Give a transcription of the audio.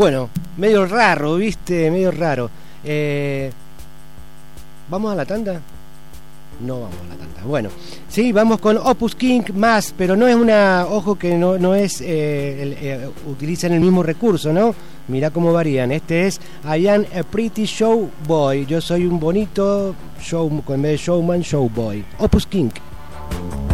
Bueno, medio raro, ¿viste? Medio raro. ¿Vamos a la tanda? No vamos a la tanda. Bueno, sí, vamos con Opus King más, pero no es una... Ojo que no es... utilizan el mismo recurso, ¿no? Mirá cómo varían. Este es I am a pretty show boy. Yo soy un bonito show, en vez de showman, show boy. Opus King.